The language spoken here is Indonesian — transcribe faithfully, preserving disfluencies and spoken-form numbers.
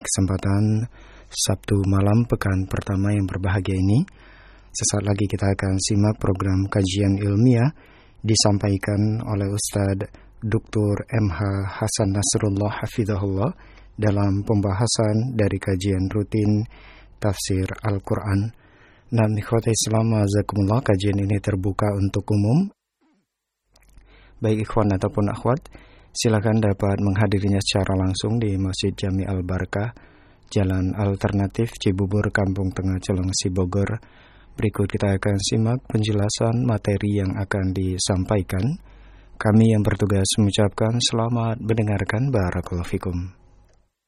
kesempatan Sabtu malam pekan pertama yang berbahagia ini. Sesaat lagi kita akan simak program kajian ilmiah disampaikan oleh Ustadz Doktor M H Hasan Nasrullah Hafizahullah dalam pembahasan dari kajian rutin tafsir Al-Quran. Nah, ikhwati Islam azakumullah, kajian ini terbuka untuk umum. Baik ikhwan ataupun akhwat, silakan dapat menghadirinya secara langsung di Masjid Jami Al-Barakah, Jalan Alternatif Cibubur, Kampung Tengah, Cilengsi, Bogor. Berikut kita akan simak penjelasan materi yang akan disampaikan. Kami yang bertugas mengucapkan selamat mendengarkan. Barakallahu fikum.